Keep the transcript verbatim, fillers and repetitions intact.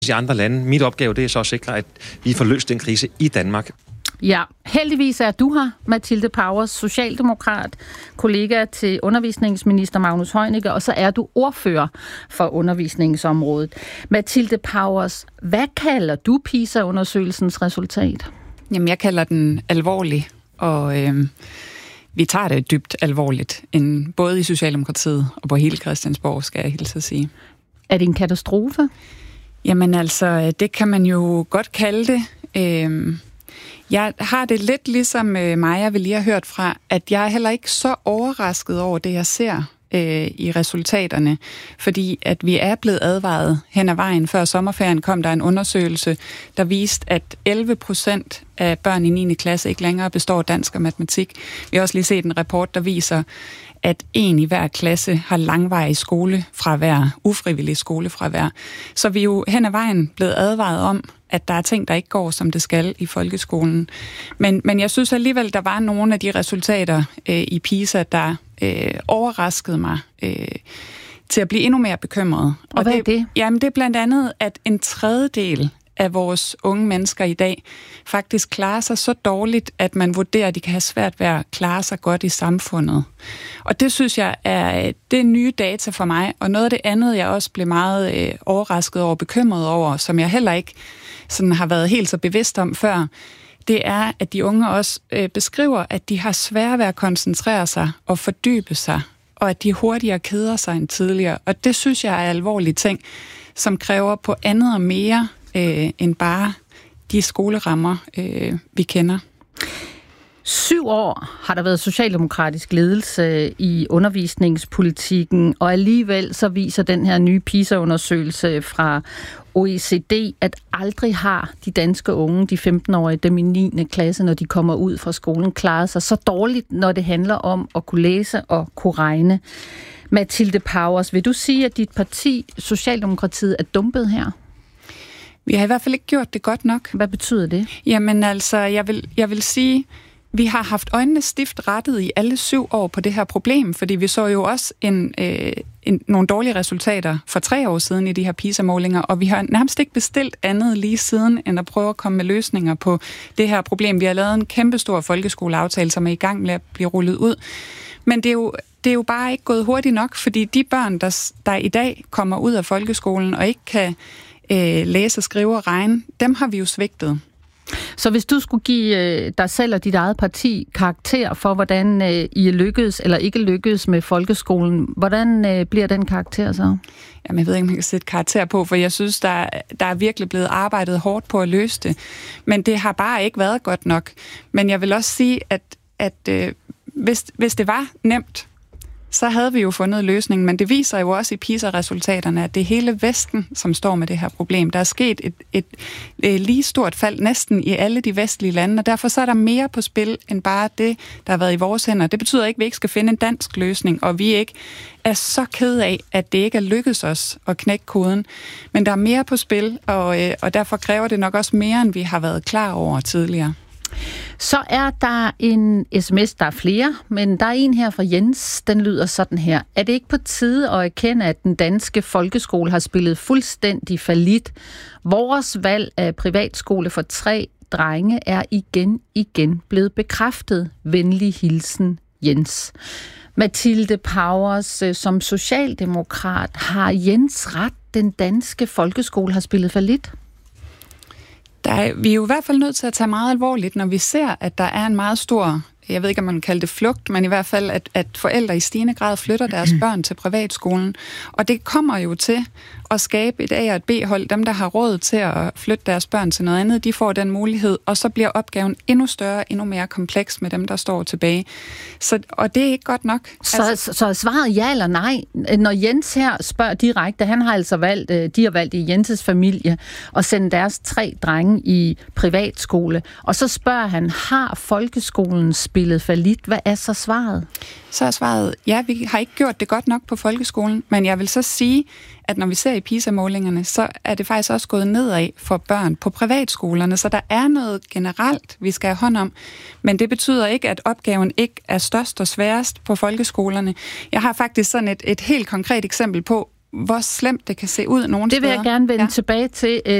i andre lande. Mit opgave det er så at sikre, at vi får løst den krise i Danmark. Ja, heldigvis er du her, Mathilde Pauwers, socialdemokrat, kollega til undervisningsminister Magnus Heunicke, og så er du ordfører for undervisningsområdet. Mathilde Pauwers, hvad kalder du PISA-undersøgelsens resultat? Jamen, jeg kalder den alvorlig, og øh, vi tager det dybt alvorligt, end både i Socialdemokratiet og på hele Christiansborg, skal jeg hilse at sige. Er det en katastrofe? Jamen altså, det kan man jo godt kalde det. Øh, Jeg har det lidt ligesom øh, Maja, vi lige har hørt fra, at jeg er heller ikke så overrasket over det, jeg ser øh, i resultaterne, fordi at vi er blevet advaret hen ad vejen. Før sommerferien kom der en undersøgelse, der viste, at elleve procent af børn i niende klasse ikke længere består dansk og matematik. Vi har også lige set en rapport, der viser, at en i hver klasse har langvarig skolefravær, ufrivillig skolefravær. Så vi er jo hen ad vejen blevet advaret om, at der er ting, der ikke går, som det skal i folkeskolen. Men, men jeg synes alligevel, der var nogle af de resultater øh, i PISA, der øh, overraskede mig øh, til at blive endnu mere bekymret. Og, og hvad er det? Jamen, det er blandt andet, at en tredjedel af vores unge mennesker i dag faktisk klarer sig så dårligt, at man vurderer, at de kan have svært ved at klare sig godt i samfundet. Og det synes jeg er, det er nye data for mig, og noget af det andet, jeg også blev meget øh, overrasket over, bekymret over, som jeg heller ikke sådan har været helt så bevidst om før, det er, at de unge også øh, beskriver, at de har svært ved at koncentrere sig og fordybe sig, og at de hurtigere keder sig end tidligere. Og det synes jeg er alvorlige ting, som kræver på andet og mere øh, end bare de skolerammer, øh, vi kender. Syv år har der været socialdemokratisk ledelse i undervisningspolitikken, og alligevel så viser den her nye PISA-undersøgelse fra O E C D, at aldrig har de danske unge, de femten-årige, dem i niende klasse, når de kommer ud fra skolen, klaret sig så dårligt, når det handler om at kunne læse og kunne regne. Mathilde Pauwers, vil du sige, at dit parti, Socialdemokratiet, er dumpet her? Vi har i hvert fald ikke gjort det godt nok. Hvad betyder det? Jamen altså, jeg vil, jeg vil sige, vi har haft øjnene stift rettet i alle syv år på det her problem, fordi vi så jo også en, øh, en, nogle dårlige resultater for tre år siden i de her PISA-målinger, og vi har nærmest ikke bestilt andet lige siden, end at prøve at komme med løsninger på det her problem. Vi har lavet en kæmpestor folkeskoleaftale, som er i gang med at blive rullet ud. Men det er jo, det er jo bare ikke gået hurtigt nok, fordi de børn, der, der i dag kommer ud af folkeskolen og ikke kan øh, læse, skrive og regne, dem har vi jo svigtet. Så hvis du skulle give dig selv og dit eget parti karakter for, hvordan I er lykkedes eller ikke lykkedes med folkeskolen, hvordan bliver den karakter så? Jamen, jeg ved ikke, om man kan sætte karakter på, for jeg synes, der, der er virkelig blevet arbejdet hårdt på at løse det. Men det har bare ikke været godt nok. Men jeg vil også sige, at, at øh, hvis, hvis det var nemt, så havde vi jo fundet løsningen, men det viser jo også i PISA-resultaterne, at det er hele Vesten, som står med det her problem. Der er sket et, et, et lige stort fald næsten i alle de vestlige lande, og derfor så er der mere på spil end bare det, der har været i vores hænder. Det betyder ikke, at vi ikke skal finde en dansk løsning, og vi ikke er så ked af, at det ikke er lykkedes os at knække koden. Men der er mere på spil, og, og derfor kræver det nok også mere, end vi har været klar over tidligere. Så er der en sms, der er flere, men der er en her fra Jens, den lyder sådan her. Er det ikke på tide at erkende, at den danske folkeskole har spillet fuldstændig fallit? Vores valg af privatskole for tre drenge er igen, igen blevet bekræftet. Venlig hilsen, Jens. Mathilde Pauwers, som socialdemokrat, har Jens ret, den danske folkeskole har spillet fallit? Der er, vi er jo i hvert fald nødt til at tage meget alvorligt, når vi ser, at der er en meget stor, jeg ved ikke, om man kan kalde det flugt, men i hvert fald, at, at forældre i stigende grad flytter deres børn til privatskolen. Og det kommer jo til at skabe et A- og et B-hold. Dem, der har råd til at flytte deres børn til noget andet, de får den mulighed, og så bliver opgaven endnu større, endnu mere kompleks med dem, der står tilbage. Så, og det er ikke godt nok. Så, altså, så, så svaret ja eller nej? Når Jens her spørger direkte, han har altså valgt, de har valgt i Jenses familie, at sende deres tre drenge i privatskole, og så spørger han, har folkeskolen spillet fallit? Hvad er så svaret? Så er svaret, ja, vi har ikke gjort det godt nok på folkeskolen, men jeg vil så sige, at når vi ser i PISA-målingerne, så er det faktisk også gået nedad for børn på privatskolerne, så der er noget generelt, vi skal have hånd om, men det betyder ikke, at opgaven ikke er størst og sværest på folkeskolerne. Jeg har faktisk sådan et, et helt konkret eksempel på, hvor slemt det kan se ud nogle Det vil steder. jeg gerne vende Ja. tilbage til.